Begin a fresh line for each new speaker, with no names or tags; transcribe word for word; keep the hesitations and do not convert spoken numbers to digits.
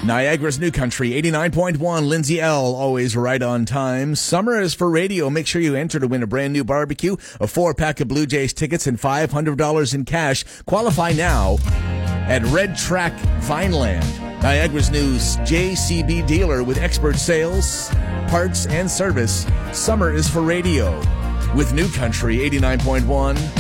Niagara's New Country, eighty-nine point one. Lindsay L., always right on time. Summer is for radio. Make sure you enter to win a brand new barbecue, a four-pack of Blue Jays tickets, and five hundred dollars in cash. Qualify now at Red Track Vineland, Niagara's new J C B dealer with expert sales, parts, and service. Summer is for radio with New Country, eighty-nine point one.